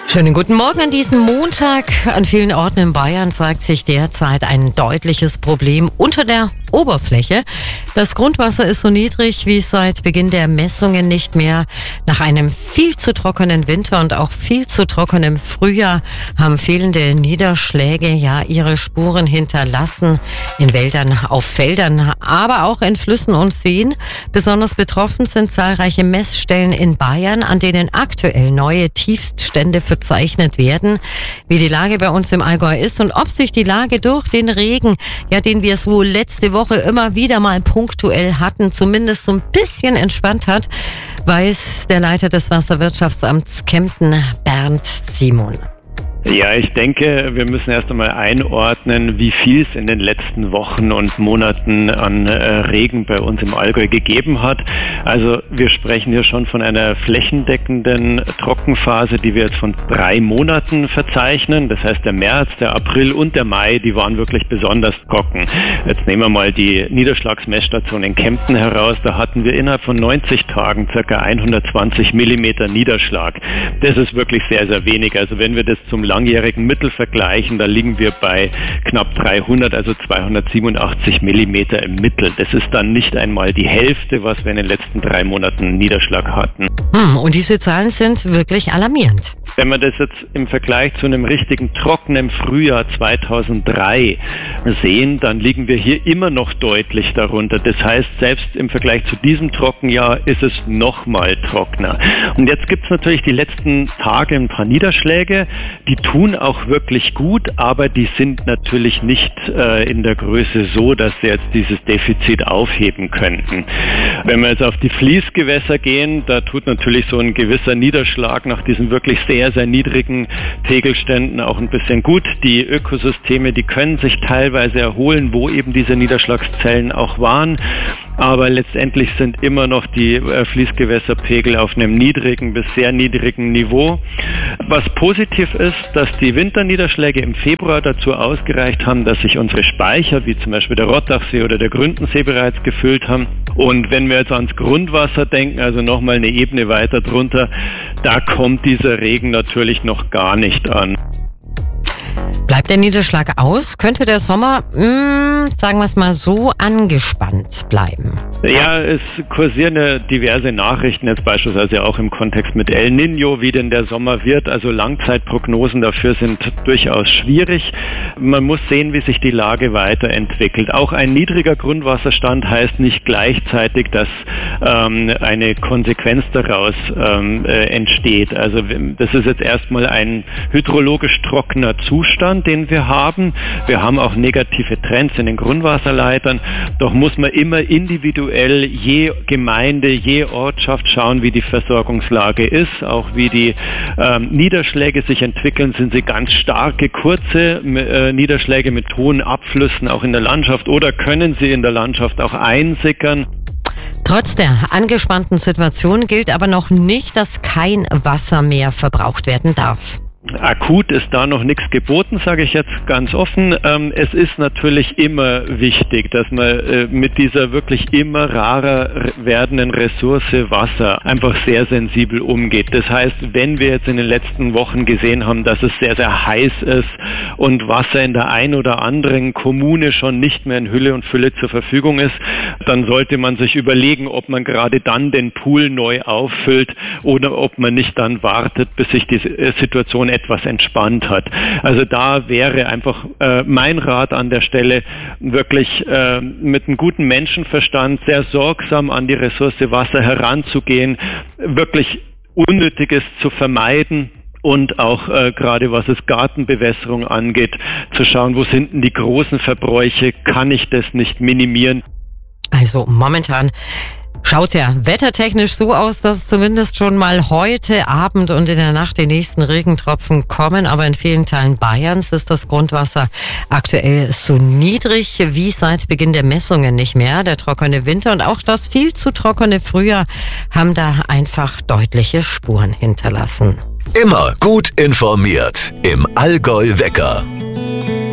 Schönen guten Morgen an diesem Montag. An vielen Orten in Bayern zeigt sich derzeit ein deutliches Problem unter der Oberfläche. Das Grundwasser ist so niedrig wie seit Beginn der Messungen nicht mehr. Nach einem viel zu trockenen Winter und auch viel zu trockenem Frühjahr haben fehlende Niederschläge ihre Spuren hinterlassen. In Wäldern, auf Feldern, aber auch in Flüssen und Seen. Besonders betroffen sind zahlreiche Messstellen in Bayern, an denen aktuell neue Tiefststände verzeichnet werden. Wie die Lage bei uns im Allgäu ist und ob sich die Lage durch den Regen, den wir so letzte Woche immer wieder mal punktuell hatten, zumindest so ein bisschen entspannt hat, weiß der Leiter des Wasserwirtschaftsamts Kempten, Bernd Simon. Ja, ich denke, wir müssen erst einmal einordnen, wie viel es in den letzten Wochen und Monaten an Regen bei uns im Allgäu gegeben hat. Also wir sprechen hier schon von einer flächendeckenden Trockenphase, die wir jetzt von 3 Monaten verzeichnen. Das heißt, der März, der April und der Mai, die waren wirklich besonders trocken. Jetzt nehmen wir mal die Niederschlagsmessstation in Kempten heraus. Da hatten wir innerhalb von 90 Tagen ca. 120 Millimeter Niederschlag. Das ist wirklich sehr, sehr wenig. Also wenn wir das zum langjährigen Mittel vergleichen, da liegen wir bei knapp 300, also 287 Millimeter im Mittel. Das ist dann nicht einmal die Hälfte, was wir in den letzten 3 Monaten Niederschlag hatten. Und diese Zahlen sind wirklich alarmierend. Wenn wir das jetzt im Vergleich zu einem richtigen trockenen Frühjahr 2003 sehen, dann liegen wir hier immer noch deutlich darunter. Das heißt, selbst im Vergleich zu diesem Trockenjahr ist es noch mal trockener. Und jetzt gibt es natürlich die letzten Tage ein paar Niederschläge, die tun auch wirklich gut, aber die sind natürlich nicht in der Größe so, dass sie jetzt dieses Defizit aufheben könnten. Wenn wir jetzt auf die Fließgewässer gehen, da tut natürlich so ein gewisser Niederschlag nach diesen wirklich sehr, sehr niedrigen Pegelständen auch ein bisschen gut. Die Ökosysteme, die können sich teilweise erholen, wo eben diese Niederschlagszellen auch waren. Aber letztendlich sind immer noch die Fließgewässerpegel auf einem niedrigen bis sehr niedrigen Niveau. Was positiv ist, dass die Winterniederschläge im Februar dazu ausgereicht haben, dass sich unsere Speicher, wie zum Beispiel der Rottachsee oder der Gründensee, bereits gefüllt haben. Und wenn wir jetzt ans Grundwasser denken, also nochmal eine Ebene weiter drunter, da kommt dieser Regen natürlich noch gar nicht an. Bleibt der Niederschlag aus, könnte der Sommer, sagen wir es mal so, angespannt bleiben. Ja, es kursieren ja diverse Nachrichten, jetzt beispielsweise auch im Kontext mit El Niño, wie denn der Sommer wird. Also Langzeitprognosen dafür sind durchaus schwierig. Man muss sehen, wie sich die Lage weiterentwickelt. Auch ein niedriger Grundwasserstand heißt nicht gleichzeitig, dass eine Konsequenz daraus entsteht. Also das ist jetzt erstmal ein hydrologisch trockener Zustand, den wir haben. Wir haben auch negative Trends in den Grundwasserleitern. Doch muss man immer individuell je Gemeinde, je Ortschaft schauen, wie die Versorgungslage ist, auch wie die Niederschläge sich entwickeln. Sind sie ganz starke, kurze Niederschläge mit hohen Abflüssen auch in der Landschaft oder können sie in der Landschaft auch einsickern? Trotz der angespannten Situation gilt aber noch nicht, dass kein Wasser mehr verbraucht werden darf. Akut ist da noch nichts geboten, sage ich jetzt ganz offen. Es ist natürlich immer wichtig, dass man mit dieser wirklich immer rarer werdenden Ressource Wasser einfach sehr sensibel umgeht. Das heißt, wenn wir jetzt in den letzten Wochen gesehen haben, dass es sehr, sehr heiß ist und Wasser in der ein oder anderen Kommune schon nicht mehr in Hülle und Fülle zur Verfügung ist, dann sollte man sich überlegen, ob man gerade dann den Pool neu auffüllt oder ob man nicht dann wartet, bis sich die Situation etwas entspannt hat. Also da wäre einfach mein Rat an der Stelle, wirklich mit einem guten Menschenverstand sehr sorgsam an die Ressource Wasser heranzugehen, wirklich Unnötiges zu vermeiden. Und auch gerade was es Gartenbewässerung angeht, zu schauen, wo sind denn die großen Verbräuche, kann ich das nicht minimieren? Also momentan schaut ja wettertechnisch so aus, dass zumindest schon mal heute Abend und in der Nacht die nächsten Regentropfen kommen. Aber in vielen Teilen Bayerns ist das Grundwasser aktuell so niedrig wie seit Beginn der Messungen nicht mehr. Der trockene Winter und auch das viel zu trockene Frühjahr haben da einfach deutliche Spuren hinterlassen. Immer gut informiert im Allgäu Wecker.